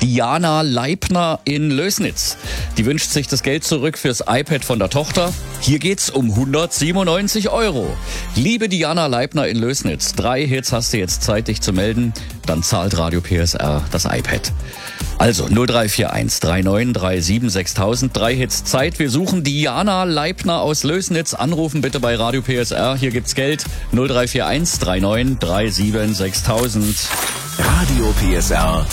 Diana Leibner in Lößnitz. Die wünscht sich das Geld zurück fürs iPad von der Tochter. Hier geht's um 197 €. Liebe Diana Leibner in Lößnitz, 3 Hits hast du jetzt Zeit, dich zu melden. Dann zahlt Radio PSR das iPad. Also 0341 3937 6000, 3 Hits Zeit. Wir suchen Diana Leibner aus Lößnitz. Anrufen bitte bei Radio PSR. Hier gibt's Geld. 0341 3937 6000. Radio PSR